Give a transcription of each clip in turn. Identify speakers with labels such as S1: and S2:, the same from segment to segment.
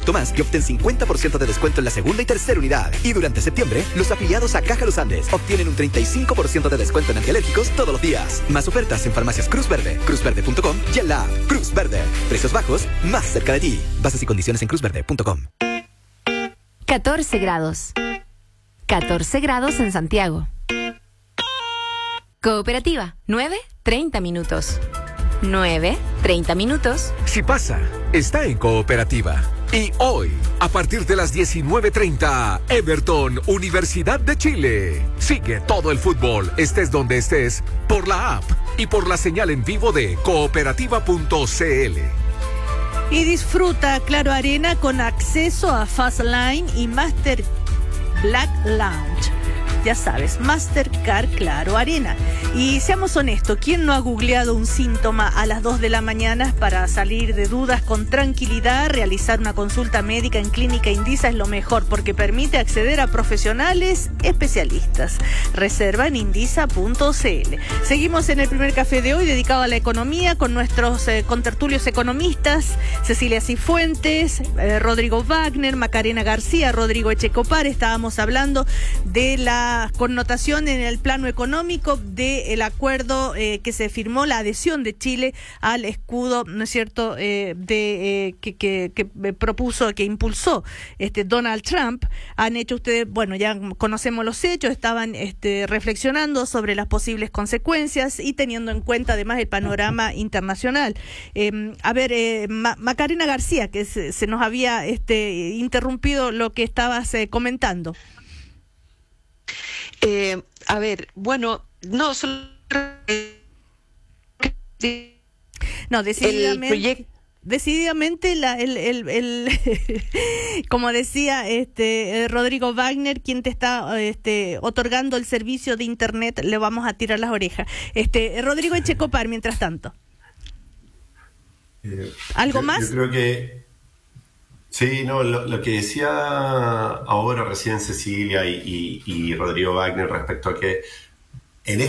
S1: producto más y obtén 50% de descuento en la segunda y tercera unidad. Y durante septiembre, los afiliados a Caja Los Andes obtienen un 35% de descuento en antialérgicos todos los días. Más ofertas en farmacias Cruz Verde, cruzverde.com y en la app Cruz Verde. Precios bajos, más cerca de ti. Bases y condiciones en cruzverde.com.
S2: 14 grados. 14 grados en Santiago. Cooperativa, 9:30 minutos. 9:30 minutos.
S3: Si pasa, está en Cooperativa. Y hoy, a partir de las 19:30, Everton, Universidad de Chile. Sigue todo el fútbol, estés donde estés, por la app y por la señal en vivo de cooperativa.cl.
S4: Y disfruta Claro Arena con acceso a Fastline y Master Black Lounge. Ya sabes, Mastercard Claro Arena. Y seamos honestos, ¿quién no ha googleado un síntoma a las 2 de la mañana para salir de dudas con tranquilidad? Realizar una consulta médica en Clínica Indisa es lo mejor porque permite acceder a profesionales especialistas. Reserva en indisa.cl. Seguimos en el primer café de hoy dedicado a la economía con nuestros contertulios economistas, Cecilia Cifuentes, Rodrigo Wagner, Macarena García, Rodrigo Echecopar. Estábamos hablando de la connotación en el plano económico del acuerdo que se firmó, la adhesión de Chile al escudo, ¿no es cierto?, que propuso, que impulsó Donald Trump. Han hecho ustedes, bueno, ya conocemos los hechos, estaban reflexionando sobre las posibles consecuencias y teniendo en cuenta además el panorama internacional. Macarena García, que se nos había interrumpido lo que estabas comentando. Decididamente como decía Rodrigo Wagner, quien te está otorgando el servicio de internet, le vamos a tirar las orejas. Rodrigo Echecopar, mientras tanto. ¿Algo más?
S5: Yo creo que sí, no, lo que decía ahora recién Cecilia y Rodrigo Wagner respecto a que en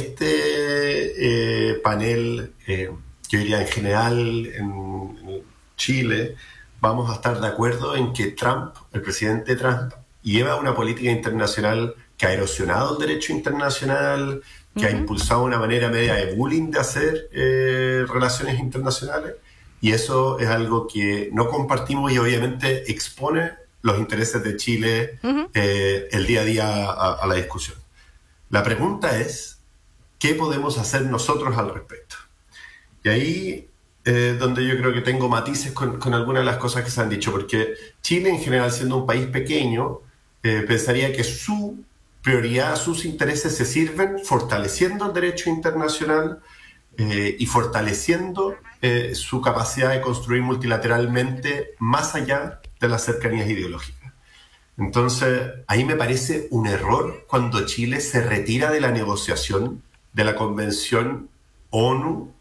S5: este panel, yo diría en general en Chile, vamos a estar de acuerdo en que Trump, el presidente Trump, lleva una política internacional que ha erosionado el derecho internacional, que ha impulsado una manera media de bullying de hacer relaciones internacionales. Y eso es algo que no compartimos y obviamente expone los intereses de Chile el día a día a la discusión. La pregunta es, ¿qué podemos hacer nosotros al respecto? Y ahí donde yo creo que tengo matices con algunas de las cosas que se han dicho, porque Chile en general, siendo un país pequeño, pensaría que su prioridad, sus intereses se sirven fortaleciendo el derecho internacional y fortaleciendo su capacidad de construir multilateralmente más allá de las cercanías ideológicas. Entonces, ahí me parece un error cuando Chile se retira de la negociación de la Convención ONU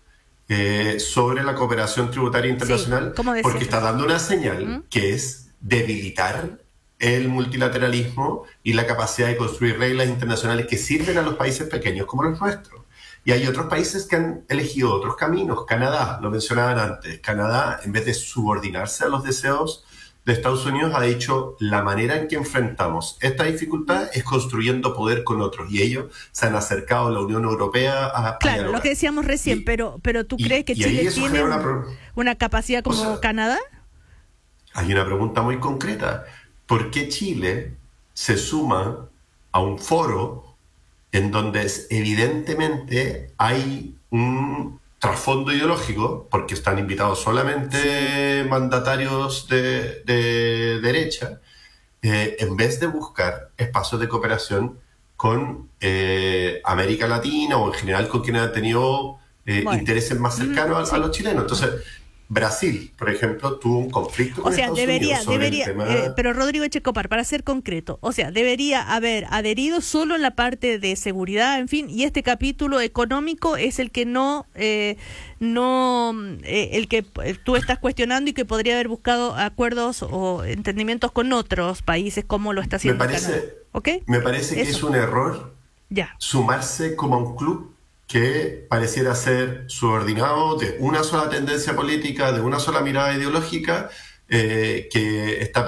S5: sobre la cooperación tributaria internacional, porque está dando una señal que es debilitar el multilateralismo y la capacidad de construir reglas internacionales que sirven a los países pequeños como los nuestros. Y hay otros países que han elegido otros caminos. Canadá, lo mencionaban antes. Canadá, en vez de subordinarse a los deseos de Estados Unidos, ha dicho la manera en que enfrentamos esta dificultad es construyendo poder con otros. Y ellos se han acercado a la Unión Europea a
S4: Claro,
S5: dialogar.
S4: lo que decíamos recién, pero ¿tú crees que Chile tiene una capacidad como Canadá?
S5: Hay una pregunta muy concreta. ¿Por qué Chile se suma a un foro en donde evidentemente hay un trasfondo ideológico, porque están invitados solamente mandatarios de derecha, en vez de buscar espacios de cooperación con América Latina o en general con quienes han tenido intereses más cercanos a los chilenos? Entonces, Brasil, por ejemplo, tuvo un conflicto con Estados Unidos sobre el tema.
S4: Pero Rodrigo Echecopar, para ser concreto, debería haber adherido solo en la parte de seguridad, en fin, y este capítulo económico es el que el que tú estás cuestionando y que podría haber buscado acuerdos o entendimientos con otros países como lo está haciendo Canadá. ¿Okay?
S5: Me parece que es un error sumarse como a un club que pareciera ser subordinado de una sola tendencia política, de una sola mirada ideológica, que está